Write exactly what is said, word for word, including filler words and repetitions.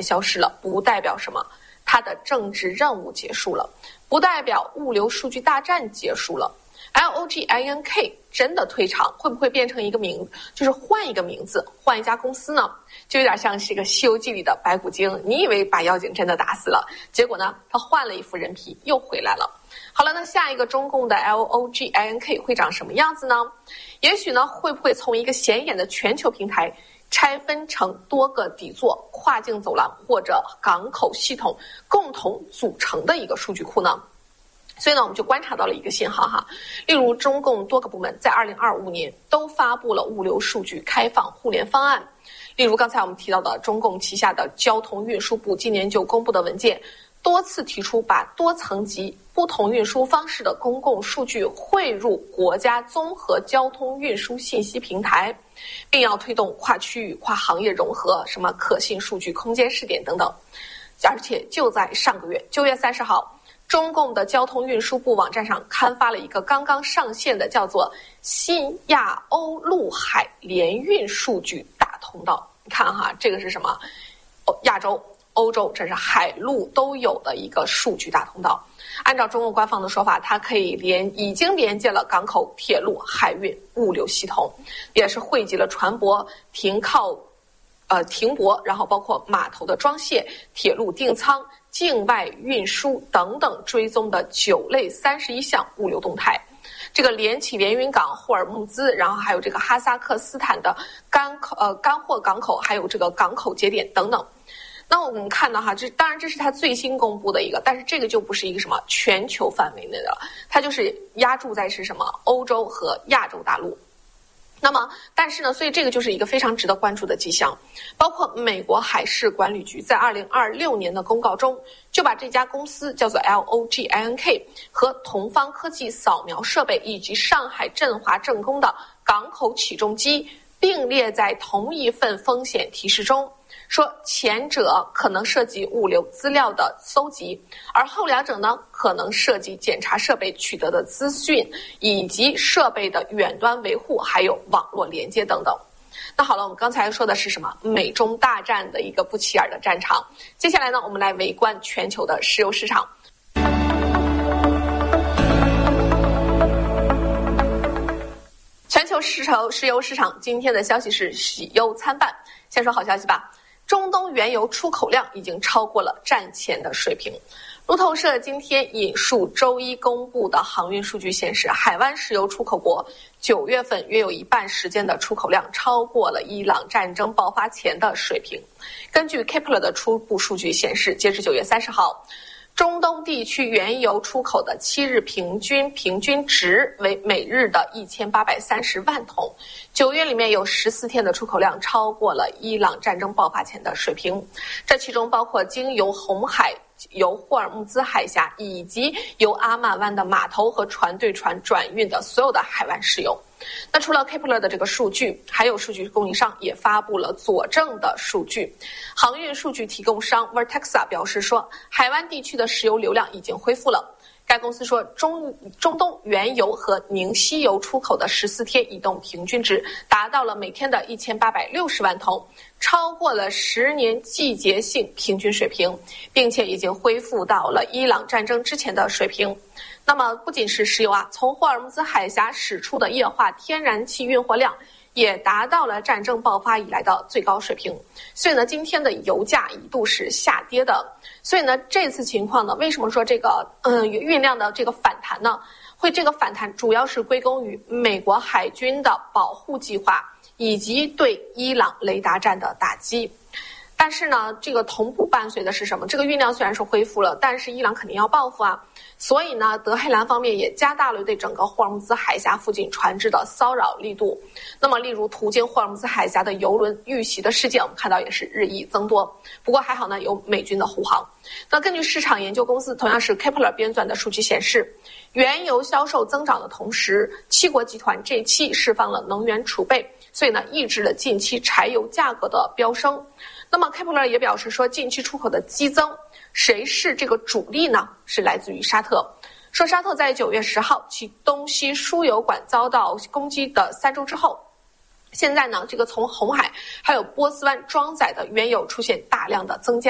台消失了，不代表什么，它的政治任务结束了，不代表物流数据大战结束了。LOGINK 真的退场，会不会变成一个名，就是换一个名字，换一家公司呢？就有点像是一个《西游记》里的白骨精，你以为把妖精真的打死了，结果呢，他换了一副人皮又回来了。好了，那下一个中共的 LOGINK 会长什么样子呢？也许呢，会不会从一个显眼的全球平台拆分成多个底座、跨境走廊或者港口系统共同组成的一个数据库呢？所以呢，我们就观察到了一个信号哈，例如中共多个部门在二零二五年都发布了物流数据开放互联方案。例如刚才我们提到的中共旗下的交通运输部今年就公布的文件，多次提出把多层级不同运输方式的公共数据汇入国家综合交通运输信息平台，并要推动跨区域、跨行业融合，什么可信数据空间试点等等。而且就在上个月九月三十号，中共的交通运输部网站上刊发了一个刚刚上线的叫做新亚欧陆海联运数据大通道。你看哈，这个是什么？亚洲、欧洲，这是海陆都有的一个数据大通道。按照中共官方的说法，它可以连已经连接了港口、铁路、海运、物流系统，也是汇集了船舶停靠、呃停泊，然后包括码头的装卸、铁路订仓、境外运输等等追踪的九类三十一项物流动态。这个连起连云港、霍尔木兹，然后还有这个哈萨克斯坦的干口呃干货港口，还有这个港口节点等等。那我们看到哈，这当然这是它最新公布的一个，但是这个就不是一个什么全球范围内的了，它就是压注在是什么欧洲和亚洲大陆。那么，但是呢，所以这个就是一个非常值得关注的迹象。包括美国海事管理局在二零二六年的公告中，就把这家公司叫做 LOGINK 和同方科技扫描设备以及上海振华正工的港口起重机并列在同一份风险提示中，说前者可能涉及物流资料的搜集，而后两者呢可能涉及检查设备取得的资讯以及设备的远端维护，还有网络连接等等。那好了，我们刚才说的是什么？美中大战的一个不起眼的战场。接下来呢，我们来围观全球的石油市场。全球石油石油市场今天的消息是喜忧参半。先说好消息吧。中东原油出口量已经超过了战前的水平。路透社今天引述周一公布的航运数据显示，海湾石油出口国九月份约有一半时间的出口量超过了伊朗战争爆发前的水平。根据 Kpler 的初步数据显示，截至九月三十号，中东地区原油出口的七日平均平均值为每日的一千八百三十万桶，九月里面有十四天的出口量超过了伊朗战争爆发前的水平，这其中包括经由红海、由霍尔木兹海峡以及由阿曼湾的码头和船对船转运的所有的海湾石油。那除了 Kpler 的这个数据，还有数据供应商也发布了佐证的数据。航运数据提供商 Vertexa 表示说，海湾地区的石油流量已经恢复了。该公司说，中中东原油和凝稀油出口的十四天移动平均值达到了每天的一千八百六十万桶，超过了十年季节性平均水平，并且已经恢复到了伊朗战争之前的水平。那么不仅是石油啊，从霍尔木兹海峡驶出的液化天然气运货量也达到了战争爆发以来的最高水平。所以呢，今天的油价一度是下跌的。所以呢，这次情况呢，为什么说这个嗯运量的这个反弹呢？会这个反弹主要是归功于美国海军的保护计划以及对伊朗雷达站的打击。但是呢，这个同步伴随的是什么？这个运量虽然是恢复了，但是伊朗肯定要报复啊。所以呢，德黑兰方面也加大了对整个霍尔木兹海峡附近船只的骚扰力度。那么，例如途经霍尔木兹海峡的油轮遇袭的事件，我们看到也是日益增多。不过还好呢，有美军的护航。那根据市场研究公司同样是 Kpler 编纂的数据显示，原油销售增长的同时，七国集团这期释放了能源储备，所以呢，抑制了近期柴油价格的飙升。那么 Kpler 也表示说，近期出口的激增，谁是这个主力呢？是来自于沙特。说沙特在九月十号其东西输油管遭到攻击的三周之后，现在呢，这个从红海还有波斯湾装载的原油出现大量的增加。